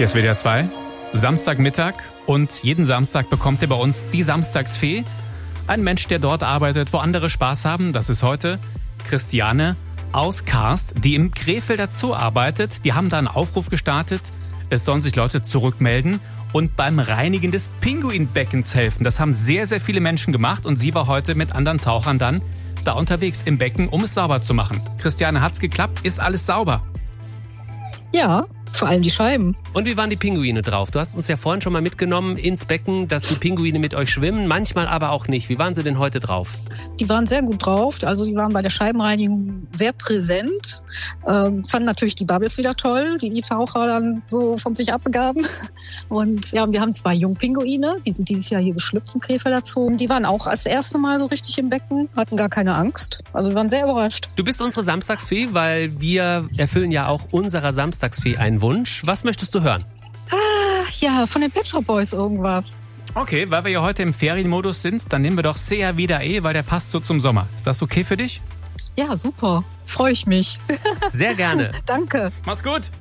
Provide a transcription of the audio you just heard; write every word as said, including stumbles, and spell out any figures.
Hier ist W D R zwei, Samstagmittag und jeden Samstag bekommt ihr bei uns die Samstagsfee. Ein Mensch, der dort arbeitet, wo andere Spaß haben. Das ist heute Christiane aus Karst, die im Krefelder Zoo arbeitet. Die haben da einen Aufruf gestartet. Es sollen sich Leute zurückmelden und beim Reinigen des Pinguinbeckens helfen. Das haben sehr, sehr viele Menschen gemacht und sie war heute mit anderen Tauchern dann da unterwegs im Becken, um es sauber zu machen. Christiane, hat's geklappt? Ist alles sauber? Ja, vor allem die Scheiben. Und wie waren die Pinguine drauf? Du hast uns ja vorhin schon mal mitgenommen ins Becken, dass die Pinguine mit euch schwimmen, manchmal aber auch nicht. Wie waren sie denn heute drauf? Die waren sehr gut drauf. Also die waren bei der Scheibenreinigung sehr präsent. Ähm, fanden natürlich die Bubbles wieder toll, die die Taucher dann so von sich abbegaben. Und ja, wir haben zwei Jungpinguine, die sind dieses Jahr hier geschlüpft im Krefelder Zoo. Die waren auch das erste Mal so richtig im Becken, hatten gar keine Angst. Also wir waren sehr überrascht. Du bist unsere Samstagsfee, weil wir erfüllen ja auch unserer Samstagsfee einen Wunsch. Was möchtest du hören? Ah, ja, von den Pet Shop Boys irgendwas. Okay, weil wir ja heute im Ferienmodus sind, dann nehmen wir doch Sea Vida E, weil der passt so zum Sommer. Ist das okay für dich? Ja, super. Freue ich mich. Sehr gerne. Danke. Mach's gut.